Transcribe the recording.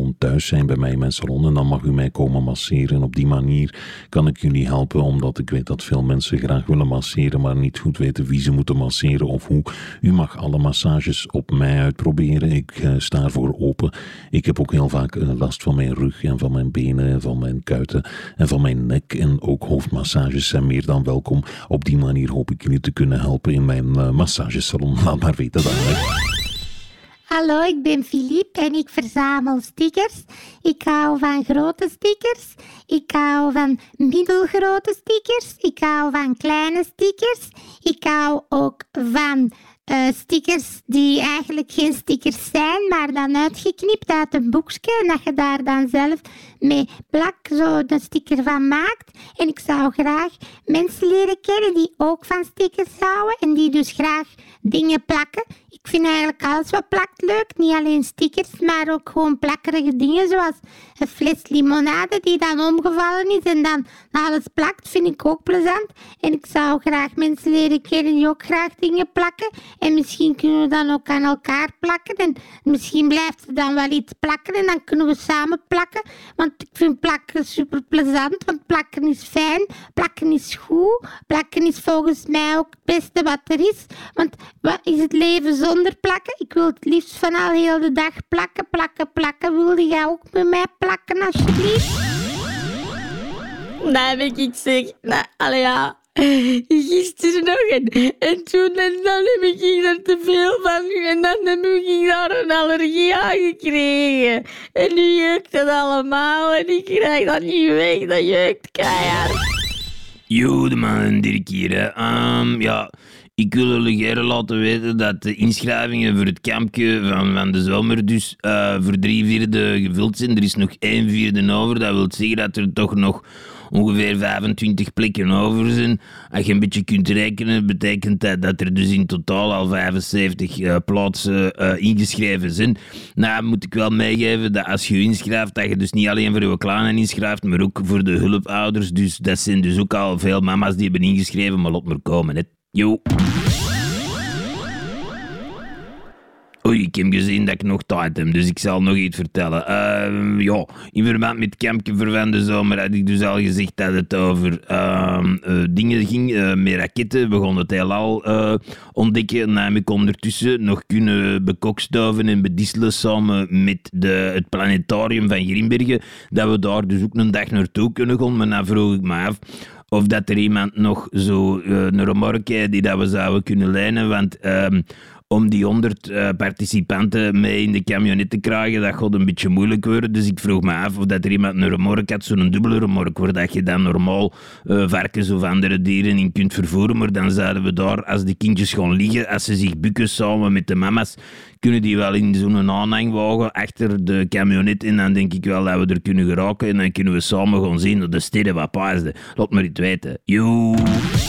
gewoon thuis zijn bij mij in mijn salon en dan mag u mij komen masseren. Op die manier kan ik jullie helpen, omdat ik weet dat veel mensen graag willen masseren, maar niet goed weten wie ze moeten masseren of hoe. U mag alle massages op mij uitproberen. Ik sta ervoor open. Ik heb ook heel vaak last van mijn rug en van mijn benen en van mijn kuiten en van mijn nek. En ook hoofdmassages zijn meer dan welkom. Op die manier hoop ik jullie te kunnen helpen in mijn massagesalon. Laat maar weten dan. Hallo, ik ben Philippe en ik verzamel stickers. Ik hou van grote stickers. Ik hou van middelgrote stickers. Ik hou van kleine stickers. Ik hou ook van stickers die eigenlijk geen stickers zijn, maar dan uitgeknipt uit een boekje en dat je daar dan zelf mee plak zo een sticker van maakt. En ik zou graag mensen leren kennen die ook van stickers houden en die dus graag dingen plakken. Ik vind eigenlijk alles wat plakt leuk, niet alleen stickers, maar ook gewoon plakkerige dingen zoals een fles limonade die dan omgevallen is en dan alles plakt, vind ik ook plezant. En ik zou graag mensen leren kennen die ook graag dingen plakken. En misschien kunnen we dan ook aan elkaar plakken. En misschien blijft er dan wel iets plakken en dan kunnen we samen plakken. Want ik vind plakken super plezant, want plakken is fijn, plakken is goed. Plakken is volgens mij ook het beste wat er is. Want wat is het leven zonder plakken? Ik wil het liefst van al heel de dag plakken, plakken, plakken. Wil jij ook met mij plakken, alsjeblieft? Dat heb ik zeg. Nou, allee ja. Gisteren nog en toen en dan heb ik er te veel van en dan heb ik daar een allergie aan gekregen. En nu jeukt het allemaal en ik krijg dat niet weg, dat jeukt keihard. Yo, de man Dirk hier. Ja, ik wil jullie graag laten weten dat de inschrijvingen voor het kampje van de zomer dus voor 3/4 gevuld zijn. Er is nog 1/4 over. Dat wil zeggen dat er toch nog ongeveer 25 plekken over zijn. Als je een beetje kunt rekenen, betekent dat er dus in totaal al 75 plaatsen ingeschreven zijn. Nou moet ik wel meegeven dat als je je inschrijft, dat je dus niet alleen voor je kleinen inschrijft, maar ook voor de hulpouders. Dus dat zijn dus ook al veel mama's die hebben ingeschreven, maar laat maar komen, hè. Yo. Oei, ik heb gezien dat ik nog tijd heb, dus ik zal nog iets vertellen. Ja, in verband met het kampje voor van de zomer had ik dus al gezegd dat het over dingen ging met raketten. We begonnen het heelal ontdekken. Nou, ik ondertussen nog kunnen bekokstoven en bedisselen samen met het planetarium van Grimbergen. Dat we daar dus ook een dag naartoe kunnen gaan. Maar dan vroeg ik me af of dat er iemand nog zo een remorke die dat we zouden kunnen lenen, want om die 100 participanten mee in de camionet te krijgen, dat gaat een beetje moeilijk worden. Dus ik vroeg me af of dat er iemand een remorke had, zo'n dubbele remorke, waar dat je dan normaal varkens of andere dieren in kunt vervoeren. Maar dan zouden we daar, als de kindjes gaan liggen, als ze zich bukken samen met de mama's, kunnen die wel in zo'n aanhangwagen achter de camionet. En dan denk ik wel dat we er kunnen geraken. En dan kunnen we samen gaan zien dat de sterren wat paasden. Laat maar iets weten. Joe.